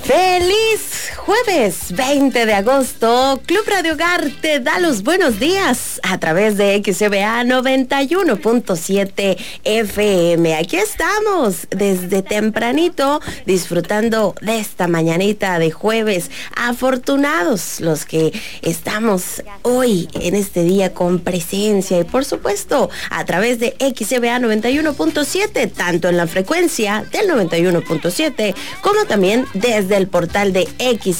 ¡Feliz jueves 20 de agosto! Club Radio Hogar te da los buenos días a través de XCBA 91.7 FM. Aquí estamos desde tempranito disfrutando de esta mañanita de jueves. Afortunados los que estamos hoy en este día con presencia y por supuesto a través de XCBA 91.7, tanto en la frecuencia del 91.7 como también desde el portal de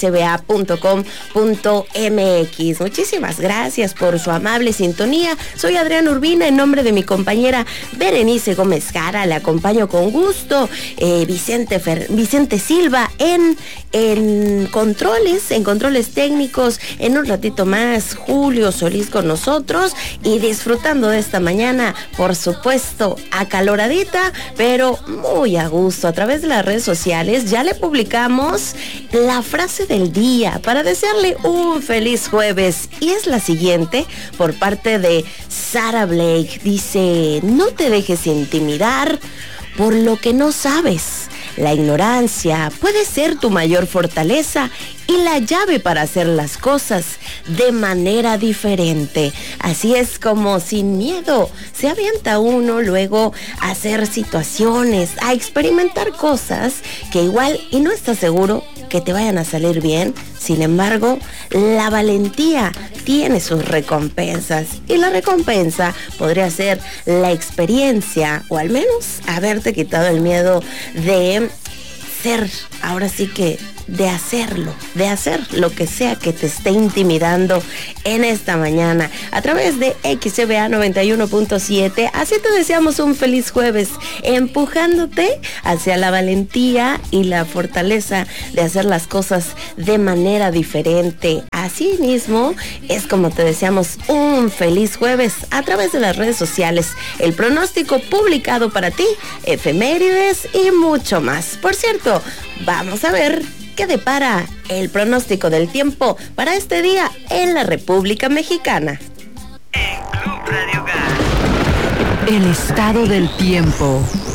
xcba.com.mx. Muchísimas gracias por su amable sintonía. Soy Adriana Urbina, en nombre de mi compañera Berenice Gómez Jara. Le acompaño con gusto. Vicente Silva en controles técnicos. En un ratito más, Julio Solís con nosotros y disfrutando de esta mañana, por supuesto, acaloradita, pero muy a gusto. A través de las redes sociales ya le publicamos la frase del día para desearle un feliz jueves, y es la siguiente por parte de Sara Blake. Dice: no te dejes intimidar por lo que no sabes. La ignorancia puede ser tu mayor fortaleza y la llave para hacer las cosas de manera diferente. Así es como sin miedo se avienta uno luego a hacer situaciones, a experimentar cosas que igual y no estás seguro que te vayan a salir bien. Sin embargo, la valentía tiene sus recompensas, y la recompensa podría ser la experiencia, o al menos haberte quitado el miedo de ser, ahora sí que de hacer lo que sea que te esté intimidando en esta mañana a través de XCBA 91.7. Así te deseamos un feliz jueves, empujándote hacia la valentía y la fortaleza de hacer las cosas de manera diferente. Así mismo es como te deseamos un feliz jueves a través de las redes sociales, el pronóstico publicado para ti, efemérides y mucho más. Por cierto, vamos a ver qué depara el pronóstico del tiempo para este día en la República Mexicana. En Club Radio Hogar, el estado del tiempo.